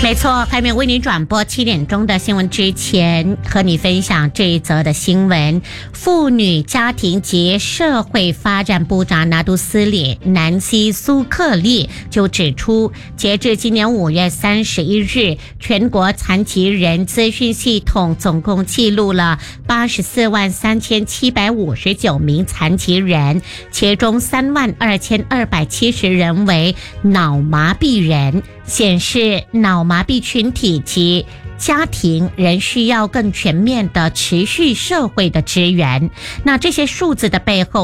没错，还没有为你转播7点钟的新闻之前，和你分享这一则的新闻。妇女家庭及社会发展部长拿督斯里南希苏克利就指出，截至今年5月31日，全国残疾人资讯系统总共记录了843759名残疾人，其中32270人为脑麻痹人，显示脑麻痹群体及家庭仍需要更全面的持续社会的支援。那这些数字的背后